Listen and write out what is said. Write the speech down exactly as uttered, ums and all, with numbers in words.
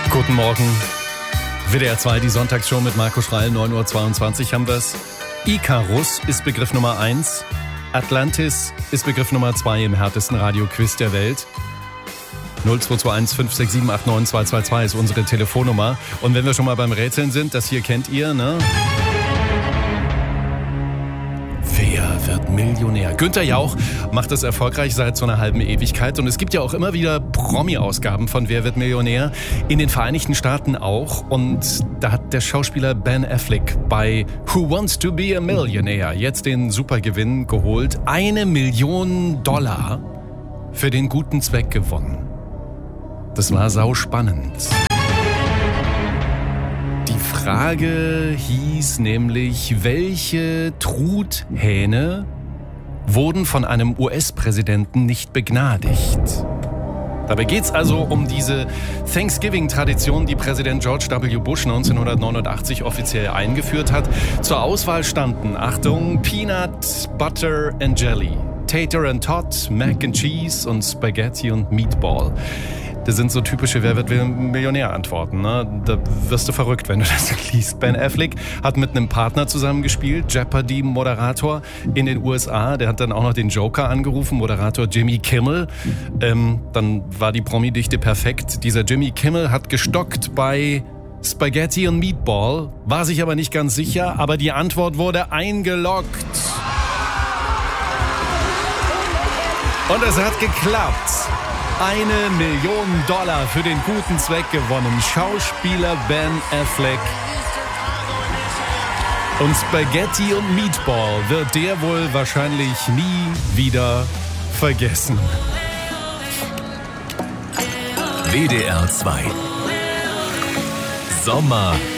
Guten Morgen. W D R zwei, die Sonntagsshow mit Marco Schreil, neun Uhr zweiundzwanzig haben wir's. Icarus ist Begriff Nummer eins. Atlantis ist Begriff Nummer zwei im härtesten Radioquiz der Welt. null zwei zwei eins fünf sechs sieben acht neun zwei zwei zwei ist unsere Telefonnummer. Und wenn wir schon mal beim Rätseln sind, das hier kennt ihr, ne? Wer wird Millionär? Günther Jauch macht das erfolgreich seit so einer halben Ewigkeit. Und es gibt ja auch immer wieder Promi-Ausgaben von Wer wird Millionär? In den Vereinigten Staaten auch. Und da hat der Schauspieler Ben Affleck bei Who Wants to be a Millionaire jetzt den Supergewinn geholt. Eine Million Dollar für den guten Zweck gewonnen. Das war sauspannend. Die Frage hieß nämlich, welche Truthähne wurden von einem U S-Präsidenten nicht begnadigt? Dabei geht es also um diese Thanksgiving-Tradition, die Präsident George W. Bush neunzehnhundertneunundachtzig offiziell eingeführt hat. Zur Auswahl standen, Achtung, Peanut, Butter and Jelly, Tater and Tot, Mac and Cheese und Spaghetti und Meatball. Das sind so typische Wer wird Millionär-Antworten. Ne? Da wirst du verrückt, wenn du das liest. Ben Affleck hat mit einem Partner zusammengespielt, Jeopardy-Moderator in den U S A. Der hat dann auch noch den Joker angerufen, Moderator Jimmy Kimmel. Ähm, dann war die Promi-Dichte perfekt. Dieser Jimmy Kimmel hat gestockt bei Spaghetti und Meatball, war sich aber nicht ganz sicher, aber die Antwort wurde eingeloggt. Und es hat geklappt. Eine Million Dollar für den guten Zweck gewonnen. Schauspieler Ben Affleck. Und Spaghetti und Meatball wird der wohl wahrscheinlich nie wieder vergessen. W D R zwei. Sommer